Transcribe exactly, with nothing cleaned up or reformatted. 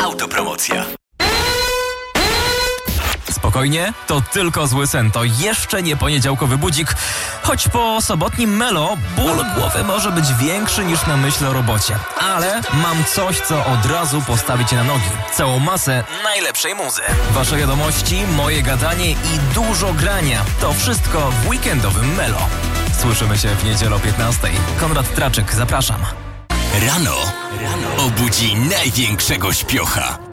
Autopromocja. Spokojnie, to tylko zły sen, to jeszcze nie poniedziałkowy budzik. Choć po sobotnim melo ból głowy może być większy niż na myśl o robocie. Ale mam coś, co od razu postawi cię na nogi. Całą masę najlepszej muzy. Wasze wiadomości, moje gadanie i dużo grania. To wszystko w weekendowym melo. Słyszymy się w niedzielę o piętnastej. Konrad Traczyk, zapraszam. Rano, rano obudzi największego śpiocha.